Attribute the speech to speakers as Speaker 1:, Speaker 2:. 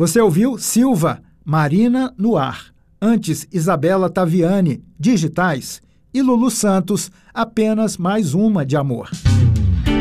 Speaker 1: Você ouviu Silva, Marina no Ar. Antes, Isabela Taviani, Digitais. E Lulu Santos, Apenas Mais Uma de Amor.